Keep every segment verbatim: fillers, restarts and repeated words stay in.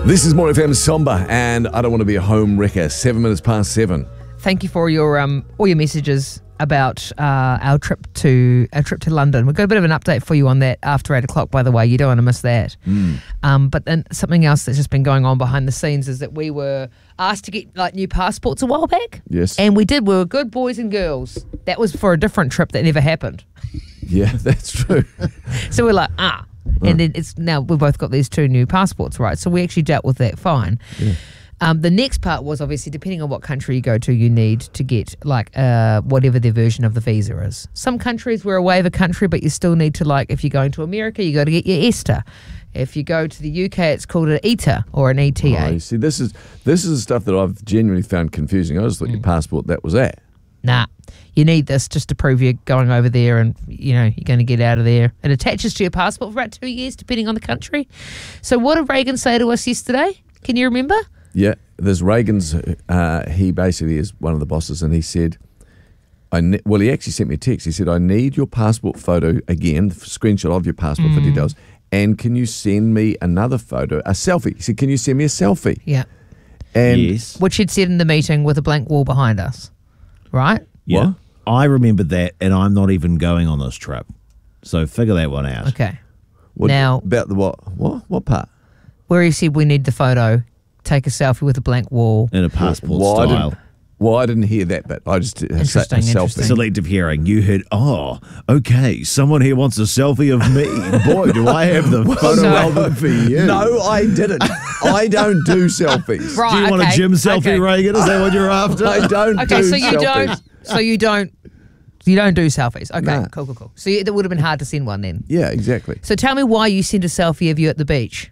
This is More F M Somber, and I don't want to be a home wrecker. Seven minutes past seven. Thank you for your um all your messages about uh, our trip to our trip to London. We've got a bit of an update for you on that after eight o'clock. By the way, you don't want to miss that. Mm. Um, but then something else that's just been going on behind the scenes is that we were asked to get like new passports a while back. Yes. And we did. We were good boys and girls. That was for a different trip that never happened. Yeah, that's true. So we're like, ah. And then it's now we've both got these two new passports, right? So we actually dealt with that fine. Yeah. Um, the next part was obviously depending on what country you go to, you need to get like uh, whatever their version of the visa is. Some countries we're a waiver country, but you still need to, like, if you're going to America, you got to get your ESTA. If you go to the U K, it's called an E T A or an E T A. Oh, you see, this is this is the stuff that I've genuinely found confusing. I just thought your passport that was that. Nah, you need this just to prove you're going over there and, you know, you're going to get out of there. It attaches to your passport for about two years, depending on the country. So what did Reagan say to us yesterday? Can you remember? Yeah, there's Reagan's. Uh, he basically is one of the bosses, and he said, "I ne- well, he actually sent me a text. He said, I need your passport photo again, the screenshot of your passport Mm. for details, and can you send me another photo, a selfie?" He said, "Can you send me a selfie?" Yeah. And Yes. Which he'd said in the meeting with a blank wall behind us, right? Yeah. What? I remember that, and I'm not even going on this trip. So figure that one out. Okay. what, Now- about the what? What? What part? Where he said we need the photo, take a selfie with a blank wall. In a passport Well, I style. didn't, well, I didn't hear that bit. I just a, a Interesting, selfie. interesting. Selective hearing. You heard, oh, okay, someone here wants a selfie of me. Boy, do I have the photo So- album for you. No, I didn't. I don't do selfies. Right. Do you want okay, a gym selfie, okay. Reagan? Is that what you're after? I don't Okay, do so you selfies. don't. So you don't. You don't do selfies. Okay, Nah. cool, cool, cool. So you, that would have been hard to send one then. Yeah, exactly. So tell me why you sent a selfie of you at the beach.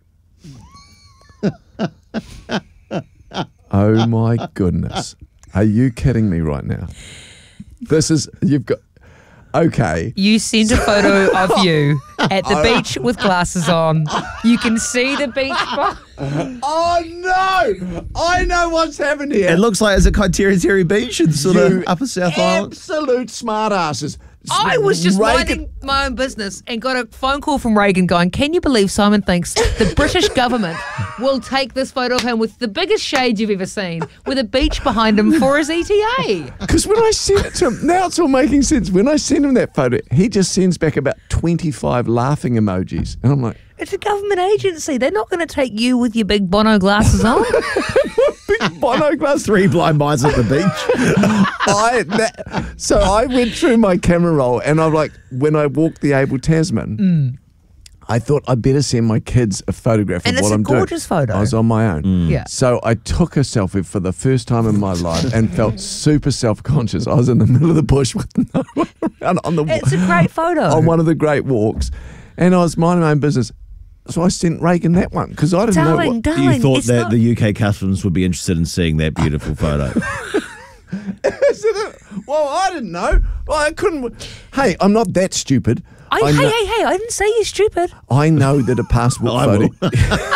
Oh my goodness. Are you kidding me right now? This is, you've got, okay. You sent a photo of you at the beach with glasses on. You can see the beach. Oh no! I know what's happened here. It looks like it's a Kaiteri Terry Beach in sort You of Upper South Island. absolute smartasses. I was just Reagan- minding my own business and got a phone call from Reagan going, can you believe Simon thinks the British government will take this photo of him with the biggest shade you've ever seen with a beach behind him for his E T A? Because when I sent it to him, now it's all making sense. When I send him that photo, he just sends back about twenty-five laughing emojis. And I'm like, It's a government agency. They're not going to take you with your big Bono glasses on. big Bono glass. Three blind mice at the beach. I, that, so I went through my camera roll, and I'm like, when I walked the Abel Tasman, Mm. I thought I'd better send my kids a photograph And of it's what a I'm doing. gorgeous photo. I was on my own. Yeah. So I took a selfie for the first time in my life and felt super self-conscious. I was in the middle of the bush with no one around on the It's a great photo. on one of the great walks, and I was minding my own business. So I sent Reagan that one because I didn't darling, know what. darling. You thought it's that not- the U K Customs would be interested in seeing that beautiful photo. Is it? Well, I didn't know. Well, I couldn't. Hey, I'm not that stupid. I, I hey, know, hey, hey, I didn't say you're stupid. I know that a passport I photo. will.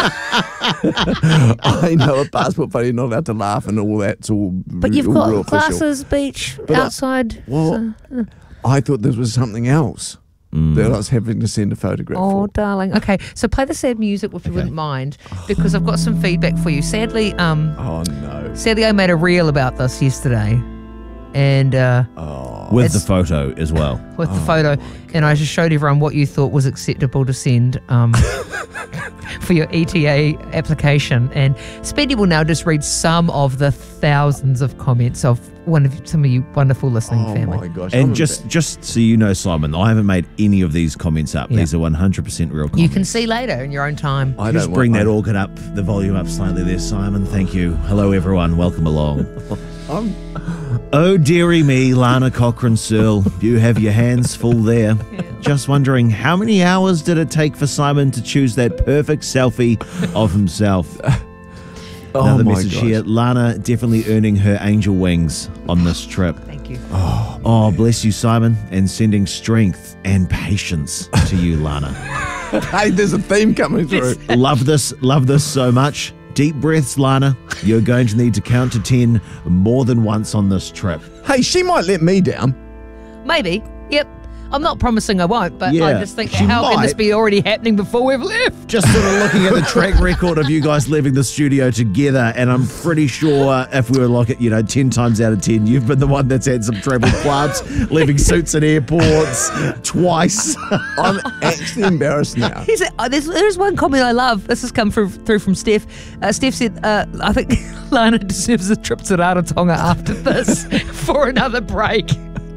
I know a passport photo. You're not allowed to laugh and all that. It's all. But you've all got real official. glasses, beach, But I- outside. Well, so- I thought this was something else that I was having to send a photograph Oh, for. darling. Okay, so play the sad music if you wouldn't mind, because I've got some feedback for you. Sadly, um, Oh no. sadly, I made a reel about this yesterday, and uh, With It's- the photo as well. with the photo, and I just showed everyone what you thought was acceptable to send um, for your E T A application. And Speedy will now just read some of the thousands of comments of one of some of you wonderful listening Oh family. my gosh. I'm And a just bit- just so you know, Simon, I haven't made any of these comments up. Yeah. These are one hundred percent real comments. You can see later in your own time. I Just don't bring want that my- organ up, the volume up slightly there, Simon. Thank you. Hello, everyone. Welcome along. I'm, Oh, dearie me, Lana Cochrane Searle. You have your hands full there. Just wondering, how many hours did it take for Simon to choose that perfect selfie of himself? oh Another my message gosh. here. Lana definitely earning her angel wings on this trip. Thank you. Oh, bless you, Simon, and sending strength and patience to you, Lana. Hey, there's a theme coming through. Love this, love this so much. Deep breaths, Lana. You're going to need to count to ten more than once on this trip. Hey, she might let me down. Maybe. Yep. I'm not promising I won't, but I Yeah, just think, she how can this might. be already happening before we've left? Just sort of looking at the track record of you guys leaving the studio together, and I'm pretty sure if we were like it, you know, ten times out of ten, you've been the one that's had some travel clubs, leaving suits at airports twice. I'm actually embarrassed now. He said, oh, there's, there's one comment I love. This has come through, through from Steph. Uh, Steph said, uh, I think Lana deserves a trip to Rarotonga after this for another break.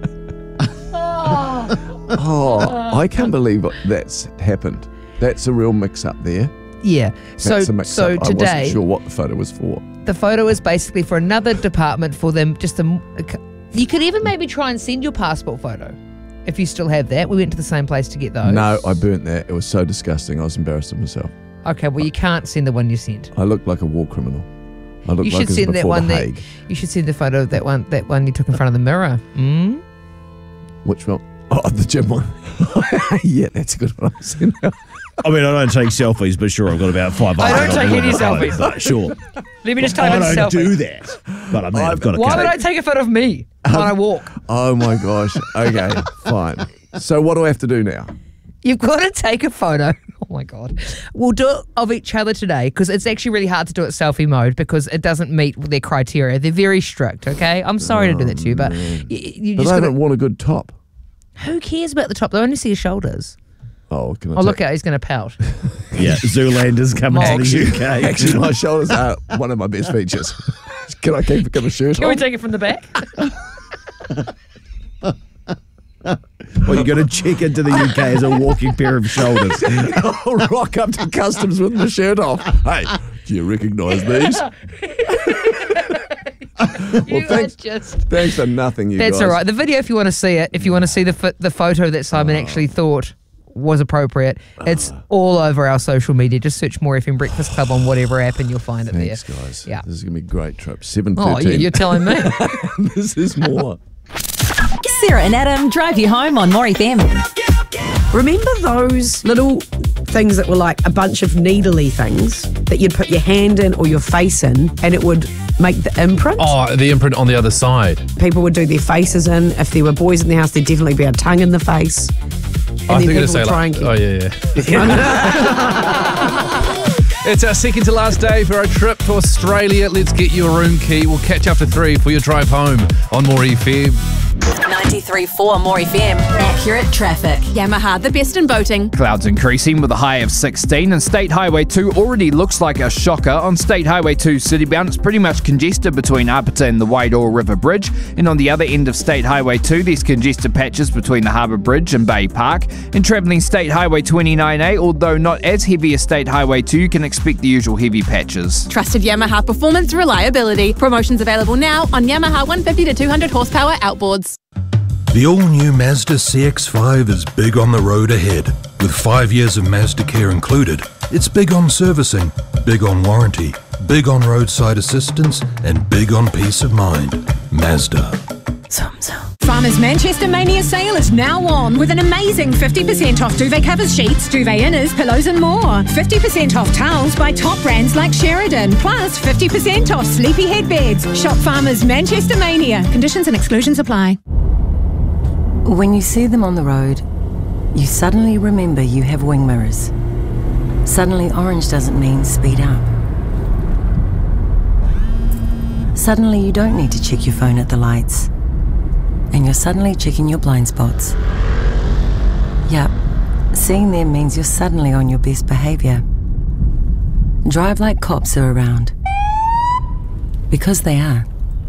Oh, I can't believe that's happened. That's a real mix-up there. Yeah. So, That's a mix-up. so I wasn't today, sure what the photo was for. the photo is basically for another department for them. Just a, you could even maybe try and send your passport photo if you still have that. We went to the same place to get those. No, I burnt that. It was so disgusting. I was embarrassed of myself. Okay, well you can't send the one you sent. I looked like a war criminal. I looked You like should it was send that before one the that Hague. you should send the photo of that one that one you took in front of the mirror. Mm? Which one? Oh, the gym one. Yeah, that's a good one. I'll send that. I mean, I don't take selfies, but sure, I've got about five. I don't take any selfies. selfies. But sure, Let me just take I a don't selfie. do that. But I mean, I've got a Why couple. would I take a photo of me when I walk? Oh my gosh. Okay, fine. So what do I have to do now? You've got to take a photo. Oh my God. We'll do it of each other today because it's actually really hard to do it selfie mode because it doesn't meet their criteria. They're very strict, okay? I'm sorry to do that to you, but you, you But just I got don't to. want a good top. Who cares about the top? They only see your shoulders. Oh, can I Oh, take- look out. He's going to pout. Yeah, Zoolander's coming to the Actually, U K. actually, my shoulders are one of my best features. Can I keep a shirt Can on? we take it from the back? Well, you're going to check into the U K as a walking pair of shoulders. I'll rock up to customs with my shirt off. Hey, do you recognise these? You thanks- guys just. Thanks for nothing, you That's guys. all right. The video, if you want to see it, if you want to see the fo- the photo that Simon actually thought was appropriate, it's all over our social media. Just search More F M Breakfast Club on whatever app and you'll find it Thanks, there. guys. Yeah. This is going to be a great trip. seven Oh, thirteen. yeah, you're telling me. This is more. Sarah and Adam drive you home on More F M. Remember those little things that were like a bunch of needly things that you'd put your hand in or your face in and it would make the imprint? Oh, the imprint on the other side. People would do their faces in. If there were boys in the house, there'd definitely be a tongue in the face. And I then think people it'd say would try like, and oh keep- yeah, yeah. It's our second to last day for our trip to Australia. Let's get you a room key. We'll catch you after three for your drive home on More F M. ninety-three point four More F M. Accurate traffic. Yamaha, the best in boating. Clouds increasing with a high of sixteen, and State Highway two already looks like a shocker. On State Highway two citybound, it's pretty much congested between Apata and the Waidoa River Bridge, and on the other end of State Highway two, there's congested patches between the Harbour Bridge and Bay Park. And travelling State Highway twenty-nine A, although not as heavy as State Highway two, you can expect the usual heavy patches. Trusted Yamaha performance reliability. Promotions available now on Yamaha one fifty to two hundred horsepower outboards. The all-new Mazda C X five is big on the road ahead. With five years of Mazda Care included, it's big on servicing, big on warranty, big on roadside assistance, and big on peace of mind. Mazda. Farmers Manchester Mania sale is now on with an amazing fifty percent off duvet covers, sheets, duvet inners, pillows and more. fifty percent off towels by top brands like Sheridan, plus fifty percent off sleepy headbeds. Shop Farmers Manchester Mania. Conditions and exclusions apply. When you see them on the road, you suddenly remember you have wing mirrors. Suddenly orange doesn't mean speed up. Suddenly you don't need to check your phone at the lights. And you're suddenly checking your blind spots. Yup, seeing them means you're suddenly on your best behaviour. Drive like cops are around. Because they are.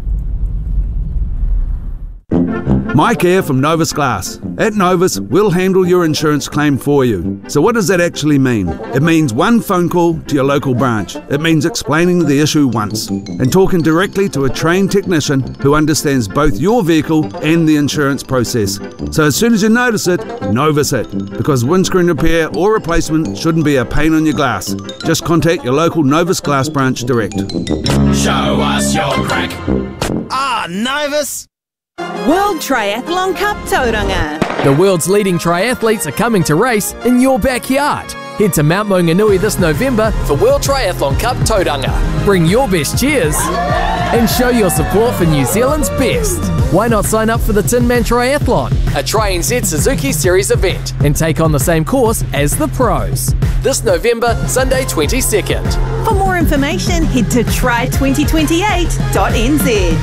Mike here from Novus Glass. At Novus, we'll handle your insurance claim for you. So what does that actually mean? It means one phone call to your local branch. It means explaining the issue once and talking directly to a trained technician who understands both your vehicle and the insurance process. So as soon as you notice it, Novus it, because windscreen repair or replacement shouldn't be a pain on your glass. Just contact your local Novus Glass branch direct. Show us your crack. Ah, Novus! World Triathlon Cup Tauranga. The world's leading triathletes are coming to race in your backyard. Head to Mount Maunganui this November for World Triathlon Cup Tauranga. Bring your best cheers and show your support for New Zealand's best. Why not sign up for the Tin Man Triathlon, a Tri N Z Suzuki Series event, and take on the same course as the pros? This November, Sunday twenty-second. For more information, head to try twenty twenty-eight dot n z.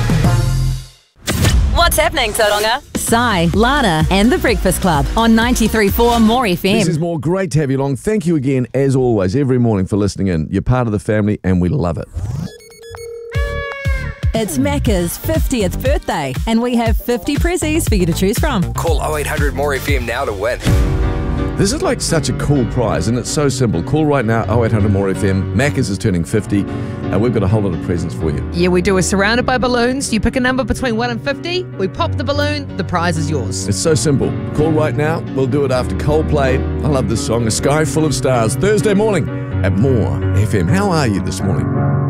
What's happening, Tauranga? Sai, Lana, and The Breakfast Club on ninety-three point four More F M. This is more. Great to have you along. Thank you again, as always, every morning for listening in. You're part of the family, and we love it. It's Macca's fiftieth birthday, and we have fifty prezzies for you to choose from. Call oh eight hundred more F M now to win. This is like such a cool prize, and it's so simple. Call right now, oh eight hundred more F M. Macca's is turning fifty, and we've got a whole lot of presents for you. Yeah, we do. We're surrounded by balloons. You pick a number between one and fifty. We pop the balloon. The prize is yours. It's so simple. Call right now. We'll do it after Coldplay. I love this song, A Sky Full of Stars, Thursday morning at More F M. How are you this morning?